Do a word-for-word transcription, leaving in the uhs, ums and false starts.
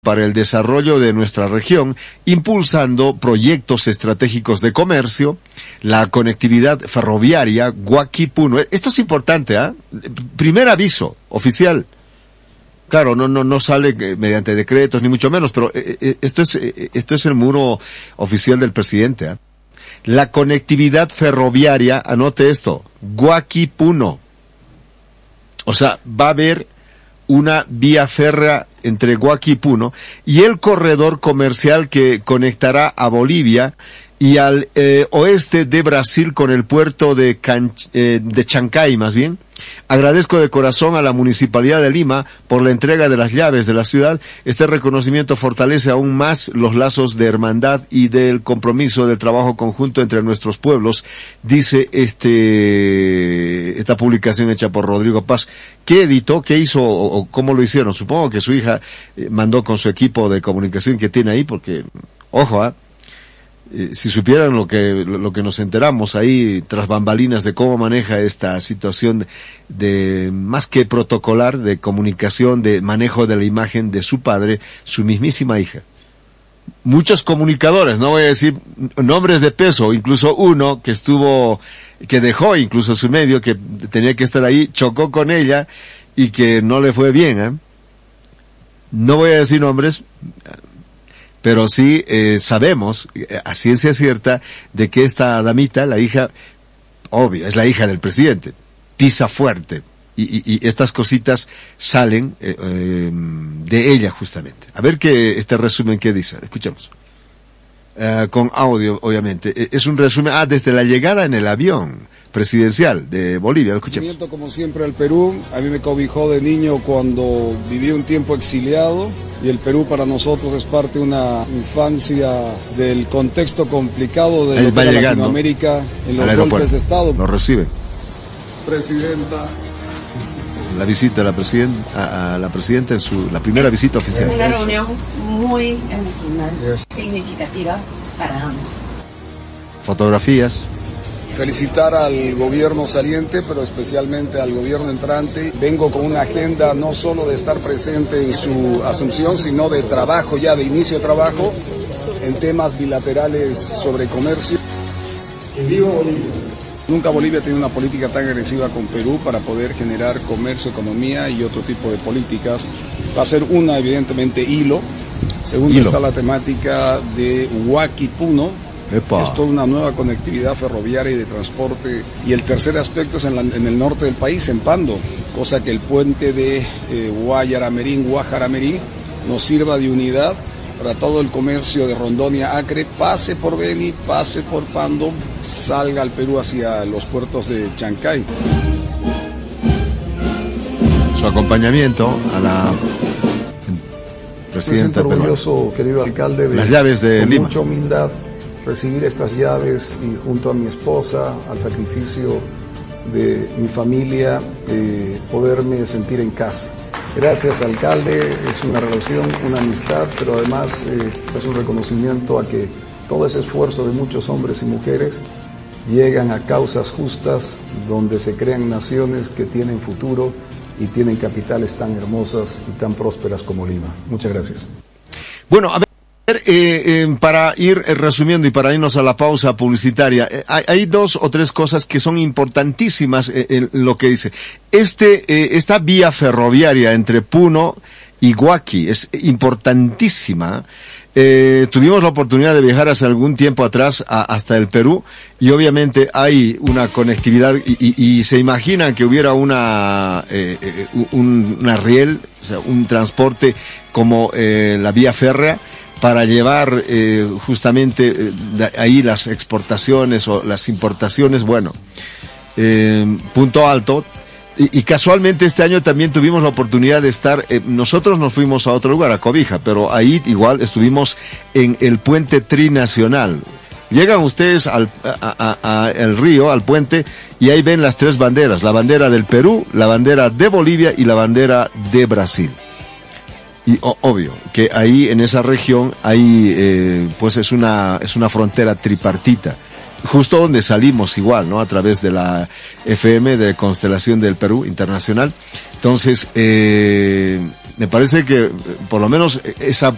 para el desarrollo de nuestra región, impulsando proyectos estratégicos de comercio, la conectividad ferroviaria, Huaquí-Puno. Esto es importante, ¿ah? ¿eh? Primer aviso oficial. Claro, no, no, no sale mediante decretos, ni mucho menos, pero eh, esto es, eh, esto es el muro oficial del presidente, ¿ah? ¿eh? La conectividad ferroviaria, anote esto, Huaquí-Puno. O sea, va a haber una vía férrea entre Huaquí y Puno, y el corredor comercial que conectará a Bolivia y al eh, oeste de Brasil con el puerto de, Can, eh, de Chancay, más bien. Agradezco de corazón a la Municipalidad de Lima por la entrega de las llaves de la ciudad. Este reconocimiento fortalece aún más los lazos de hermandad y del compromiso del trabajo conjunto entre nuestros pueblos, dice este esta publicación hecha por Rodrigo Paz. ¿Qué editó? ¿Qué hizo? ¿O, o cómo lo hicieron? Supongo que su hija eh, mandó con su equipo de comunicación que tiene ahí, porque, ojo, ¿ah? ¿eh? Eh, si supieran lo que lo que nos enteramos ahí tras bambalinas de cómo maneja esta situación de, de más que protocolar, de comunicación, de manejo de la imagen de su padre, su mismísima hija. Muchos comunicadores, no voy a decir nombres de peso, incluso uno que estuvo, que dejó incluso su medio, que tenía que estar ahí, chocó con ella y que no le fue bien, ¿eh? No voy a decir nombres, pero sí eh, sabemos, a ciencia cierta, de que esta damita, la hija, obvio, es la hija del presidente, pisa fuerte, y, y, y estas cositas salen eh, eh, de ella justamente. A ver qué este resumen qué dice, escuchemos. Uh, con audio, obviamente. Es un resumen, ah, desde la llegada en el avión presidencial de Bolivia, lo escuchemos. Como siempre al Perú, a mí me cobijó de niño cuando viví un tiempo exiliado, y el Perú para nosotros es parte de una infancia del contexto complicado de lo que era Latinoamérica en los golpes de Estado. Lo recibe. Presidenta. La visita a la presidenta, a la presidenta en su la primera visita oficial. Una reunión muy emocional, yes. significativa para ambos. Fotografías. Felicitar al gobierno saliente, pero especialmente al gobierno entrante. Vengo con una agenda no solo de estar presente en su asunción, sino de trabajo, ya de inicio de trabajo, en temas bilaterales sobre comercio. Que viva Bolivia. Nunca Bolivia ha tenido una política tan agresiva con Perú para poder generar comercio, economía y otro tipo de políticas. Va a ser una, evidentemente, hilo. Segundo, hilo. Está la temática de Huaquí-Puno. Epa. Es toda una nueva conectividad ferroviaria y de transporte. Y el tercer aspecto es en, la, en el norte del país, en Pando, cosa que el puente de eh, Guayaramerín, Guajaramerín, nos sirva de unidad para todo el comercio de Rondonia, Acre, pase por Beni, pase por Pando, salga al Perú hacia los puertos de Chancay. Su acompañamiento a la presidenta peruana. Orgulloso, querido alcalde, de las llaves de con Lima. Mucha humildad recibir estas llaves y junto a mi esposa, al sacrificio de mi familia, eh, poderme sentir en casa. Gracias, alcalde, es una relación, una amistad, pero además eh, es un reconocimiento a que todo ese esfuerzo de muchos hombres y mujeres llegan a causas justas donde se crean naciones que tienen futuro y tienen capitales tan hermosas y tan prósperas como Lima. Muchas gracias. Bueno, a ver. Eh, eh, para ir eh, resumiendo y para irnos a la pausa publicitaria, eh, hay, hay dos o tres cosas que son importantísimas eh, en lo que dice. Este, eh, esta vía ferroviaria entre Puno y Huaquí es importantísima. Eh, tuvimos la oportunidad de viajar hace algún tiempo atrás a, hasta el Perú, y obviamente hay una conectividad y, y, y se imagina que hubiera una eh, eh, un, una riel, o sea, un transporte como eh, la vía férrea, para llevar eh, justamente eh, ahí las exportaciones o las importaciones, bueno, eh, punto alto. Y, y casualmente este año también tuvimos la oportunidad de estar, eh, nosotros nos fuimos a otro lugar, a Cobija, pero ahí igual estuvimos en el puente trinacional. Llegan ustedes al a, a, a el río, al puente, y ahí ven las tres banderas, la bandera del Perú, la bandera de Bolivia y la bandera de Brasil. Y oh, obvio que ahí en esa región hay eh, pues es una es una frontera tripartita, justo donde salimos igual, ¿no? A través de la F M de Constelación del Perú Internacional. Entonces eh, me parece que por lo menos esa